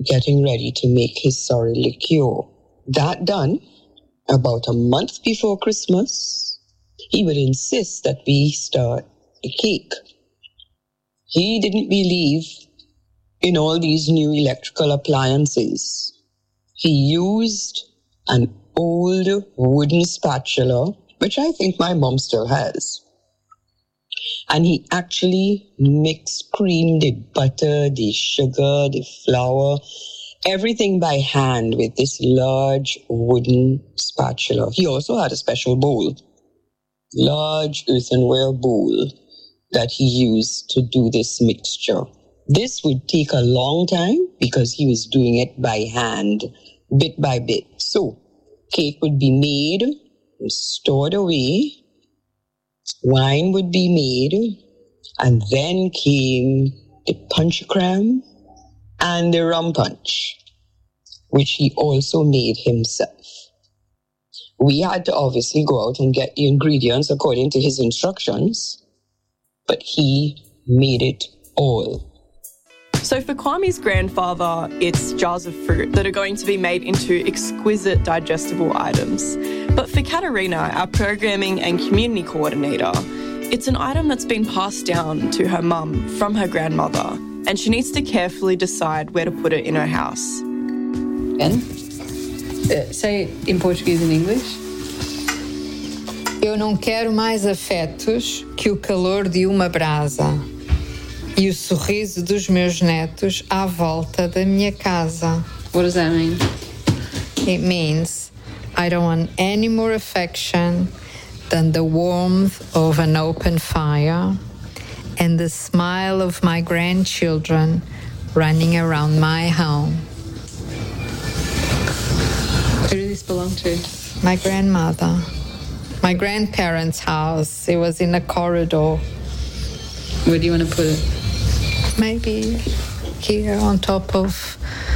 getting ready to make his sorry liqueur. That done, about a month before Christmas, he would insist that we start the cake. He didn't believe in all these new electrical appliances. He used an old wooden spatula, which I think my mom still has. And he actually mixed cream, the butter, the sugar, the flour, everything by hand with this large wooden spatula. He also had a special bowl, large earthenware bowl that he used to do this mixture. This would take a long time because he was doing it by hand, bit by bit. So, cake would be made and stored away. Wine would be made, and then came the punch cram and the rum punch, which he also made himself. We had to obviously go out and get the ingredients according to his instructions, but he made it all. So for Kwame's grandfather, it's jars of fruit that are going to be made into exquisite digestible items. But for Katerina, our programming and community coordinator, it's an item that's been passed down to her mum from her grandmother, and she needs to carefully decide where to put it in her house. Ben, say it in Portuguese and English. Eu não quero mais afetos que o calor de uma brasa e o sorriso dos meus netos à volta da minha casa. What does that mean? It means I don't want any more affection than the warmth of an open fire and the smile of my grandchildren running around my home. Who does this belong to? My grandmother. My grandparents' house. It was in a corridor. Where do you want to put it? Maybe here on top of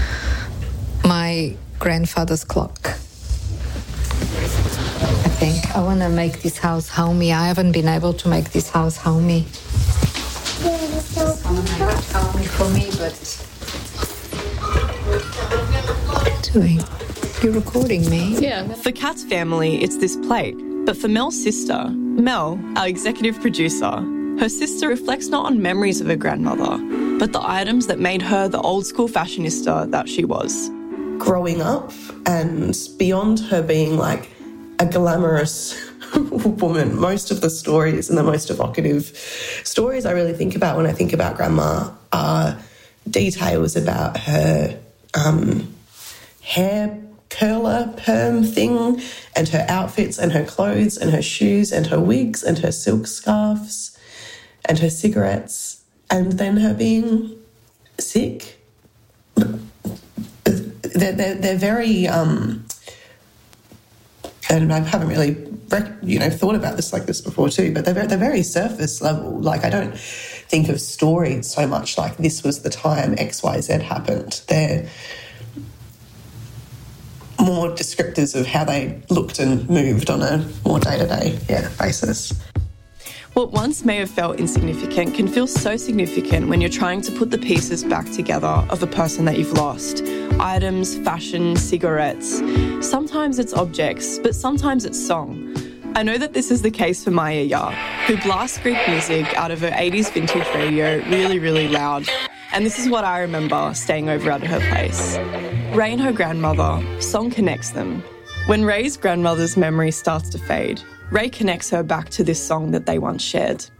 my grandfather's clock. I think I want to make this house homey. I haven't been able to make this house homey. I want to make it homey for me, but... What are you doing? You're recording me? Yeah. For Kat's family, it's this plate. But for Mel's sister, Mel, our executive producer, her sister reflects not on memories of her grandmother, but the items that made her the old-school fashionista that she was. Growing up, and beyond her being like a glamorous woman, most of the stories and the most evocative stories I really think about when I think about Grandma are details about her hair curler perm thing and her outfits and her clothes and her shoes and her wigs and her silk scarves and her cigarettes, and then her being sick. They're very, and I haven't really, thought about this like this before too, but they're very surface level. Like, I don't think of stories so much like this was the time XYZ happened. They're more descriptors of how they looked and moved on a more day-to-day basis. What once may have felt insignificant can feel so significant when you're trying to put the pieces back together of a person that you've lost. Items, fashion, cigarettes. Sometimes it's objects, but sometimes it's song. I know that this is the case for Maya Yar, who blasts Greek music out of her 80s vintage radio really, really loud. And this is what I remember staying over at her place. Ray and her grandmother, song connects them. When Ray's grandmother's memory starts to fade, Ray connects her back to this song that they once shared.